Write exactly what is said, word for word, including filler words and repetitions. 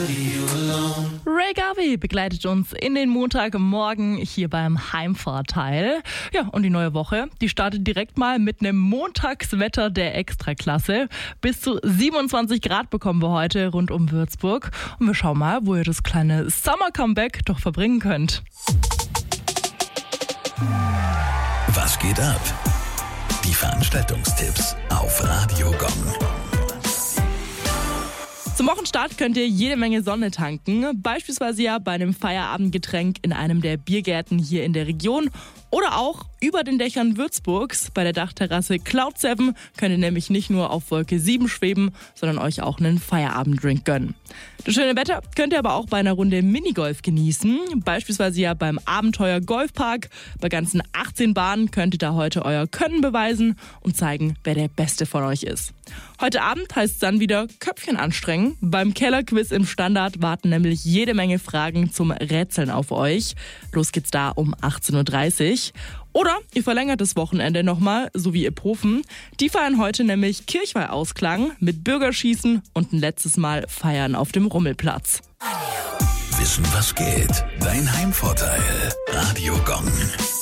Ray Garvey begleitet uns in den Montagmorgen hier beim Heimvorteil. Ja, und die neue Woche, die startet direkt mal mit einem Montagswetter der Extraklasse. Bis zu siebenundzwanzig Grad bekommen wir heute rund um Würzburg. Und wir schauen mal, wo ihr das kleine Summer-Comeback doch verbringen könnt. Was geht ab? Die Veranstaltungstipps auf Radio Gong. Zum Wochenstart könnt ihr jede Menge Sonne tanken, beispielsweise ja bei einem Feierabendgetränk in einem der Biergärten hier in der Region oder auch über den Dächern Würzburgs bei der Dachterrasse Cloud sieben könnt ihr nämlich nicht nur auf Wolke sieben schweben, sondern euch auch einen Feierabenddrink gönnen. Das schöne Wetter könnt ihr aber auch bei einer Runde Minigolf genießen, beispielsweise ja beim Abenteuer Golfpark. Bei ganzen achtzehn Bahnen könnt ihr da heute euer Können beweisen und zeigen, wer der Beste von euch ist. Heute Abend heißt es dann wieder Köpfchen anstrengen. Beim Kellerquiz im Standard warten nämlich jede Menge Fragen zum Rätseln auf euch. Los geht's da um achtzehn Uhr dreißig. Oder ihr verlängert das Wochenende nochmal, so wie ihr Profen. Die feiern heute nämlich Kirchweihausklang mit Bürgerschießen und ein letztes Mal Feiern auf dem Rummelplatz. Wissen, was geht? Dein Heimvorteil. Radio Gong.